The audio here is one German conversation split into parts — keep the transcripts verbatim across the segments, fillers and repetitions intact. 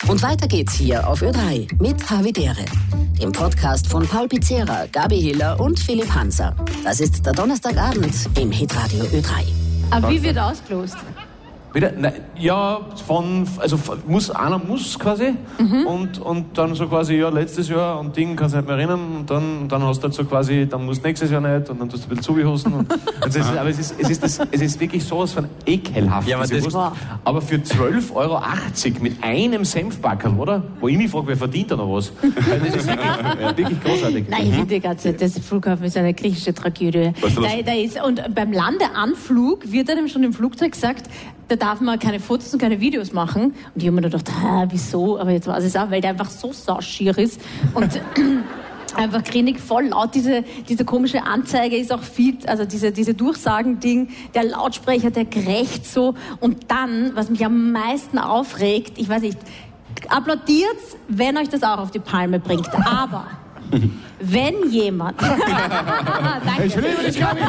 Und weiter geht's hier auf Ö drei mit Havidere, dem Podcast von Paul Pizzera, Gabi Hiller und Philipp Hanser. Das ist der Donnerstagabend im Hitradio Ö drei. Aber wie wird ausgelost? Wieder? Nein, ja, von, also muss, einer muss quasi mhm. und, und dann so quasi, ja, letztes Jahr und Ding, kannst du nicht mehr erinnern und dann, dann hast du halt so quasi, dann musst du nächstes Jahr nicht und dann tust du ein bisschen zugehosten. Und, und ist, aber es ist, es, ist das, es ist wirklich sowas von ekelhaft. Ja, aber, das war. Aber für zwölf Euro achtzig mit einem Senfbackerl, oder? Wo ich mich frage, wer verdient da noch was? Das ist wirklich, ja, wirklich großartig. Nein, ich finde die ganze Zeit, das Flughafen ist eine griechische Tragödie. Da, da ist, und beim Landeanflug wird einem schon im Flugzeug gesagt, da darf man keine Fotos und keine Videos machen. Und ich habe mir gedacht, hä, wieso? Aber jetzt weiß ich es auch, weil der einfach so sauschier ist. Und einfach grinig voll laut. Diese, diese komische Anzeige ist auch viel, also diese, diese Durchsagen-Ding, der Lautsprecher, der krächt so. Und dann, was mich am meisten aufregt, ich weiß nicht, applaudiert's, wenn euch das auch auf die Palme bringt. Aber wenn jemand... Danke. Ich liebe dich, Gabi.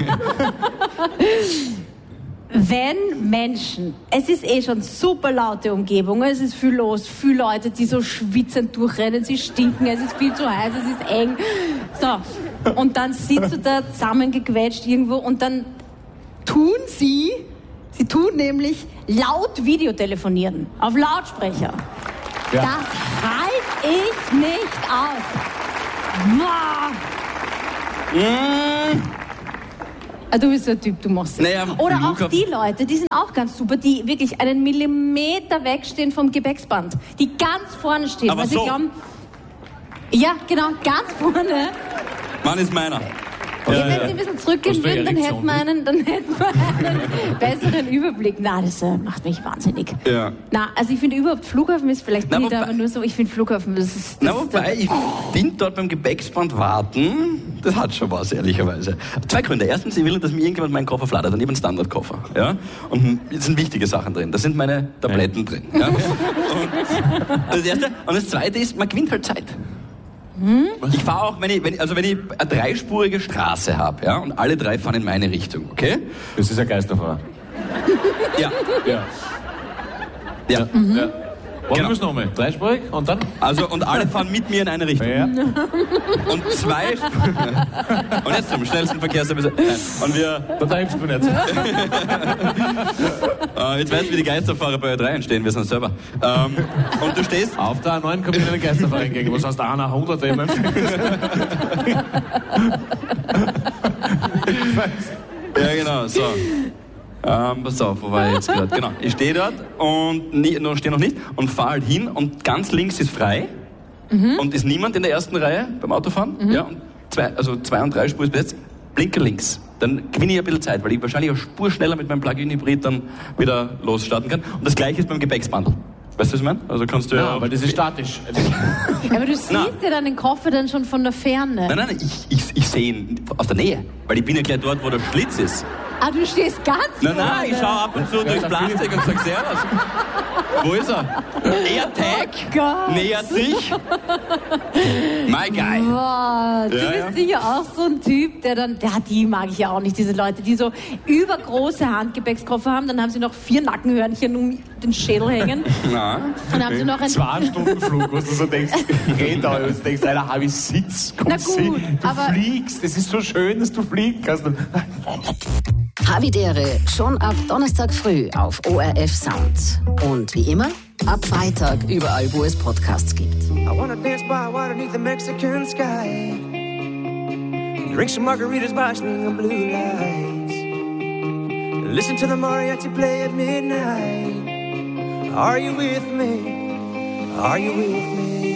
Wenn Menschen, es ist eh schon super laute Umgebung, es ist viel los, viele Leute, die so schwitzend durchrennen, sie stinken, es ist viel zu heiß, es ist eng. So, und dann sitzt du da zusammengequetscht irgendwo und dann tun sie, sie tun nämlich laut Videotelefonieren auf Lautsprecher. Ja. Das halte ich nicht aus. Wow. Mm. Du bist so ein Typ, du machst es. Naja, oder auch die Leute, die sind auch ganz super, die wirklich einen Millimeter wegstehen vom Gepäcksband. Die ganz vorne stehen. Aber weil so. Sie glauben, ja, genau, ganz vorne. Mann ist meiner. Ja, ja, wenn Sie ein bisschen zurückgehen würden, dann hätten wir einen, dann hätten wir einen besseren Überblick. Na, das äh, macht mich wahnsinnig. Ja. Na, also ich finde überhaupt, Flughafen ist vielleicht Na, nicht, wobei, aber nur so, ich finde Flughafen, das ist... Das na, wobei, ich finde dort beim Gepäcksband warten, das hat schon was, ehrlicherweise. Zwei Gründe. Erstens, ich will nicht, dass mir irgendjemand meinen Koffer flattert, und ich habe einen Standardkoffer. Ja? Und es sind wichtige Sachen drin. Da sind meine Tabletten ja. drin. Ja? Und das Erste. Und das Zweite ist, man gewinnt halt Zeit. Hm? Ich fahre auch, wenn ich, wenn, also wenn ich eine dreispurige Straße habe, ja, und alle drei fahren in meine Richtung, okay? Das ist ein Geisterfahrer. Ja. Ja. Ja. Mhm. ja. Wollen genau. wir es nochmal? Dreispurig und dann? Also, und alle fahren mit mir in eine Richtung. Ja. Und zwei... Und jetzt zum schnellsten Verkehrsservice. Und wir... Da hilfst du nicht. uh, jetzt weißt du, wie die Geisterfahrer bei Ö drei entstehen, wir sind selber. Um, und du stehst... Auf der A neun kommt in eine Geisterfahrer entgegen. Was heißt der einer hundert? Ja, genau, so. Ähm, pass auf, wo war ich jetzt gerade? Genau, ich stehe dort und nie, noch, stehe noch nicht und fahre halt hin und ganz links ist frei mhm. und ist niemand in der ersten Reihe beim Autofahren. Mhm. Ja, und zwei, also zwei und drei Spur ist besetzt. Blinker links. Dann gewinne ich ein bisschen Zeit, weil ich wahrscheinlich eine Spur schneller mit meinem Plug-in-Hybrid dann wieder losstarten kann. Und das Gleiche ist beim Gepäcksbandel. Weißt du, was ich meine? Also kannst du ja, ja, weil das ist statisch. Aber du siehst ja deinen Koffer dann schon von der Ferne. Nein, nein, ich, ich, ich sehe ihn aus der Nähe, weil ich bin ja gleich dort, wo der Schlitz ist. Ah, du stehst ganz Nein, nein, vorne. Ich schaue ab und zu ja, durchs Plastik und sag Servus. Wo ist er? AirTag oh nähert sich. My guy. Wow, du ja, bist ja. sicher auch so ein Typ, der dann, ja, die mag ich ja auch nicht, diese Leute, die so übergroße Handgepäckskoffer haben, dann haben sie noch vier Nackenhörnchen um den Schädel hängen. Na, dann haben sie noch einen zwei Stunden Flug, wo du so denkst, geh da, und du denkst, Alter, hab ich Sitz, komm, Na gut, du aber fliegst, es ist so schön, dass du fliegen kannst. Havidere schon ab Donnerstag früh auf O R F Sound. Und wie immer, ab Freitag überall, wo es Podcasts gibt. I wanna dance by water beneath the Mexican sky. Drink some margaritas by swinging blue lights. Listen to the mariachi play at midnight. Are you with me? Are you with me?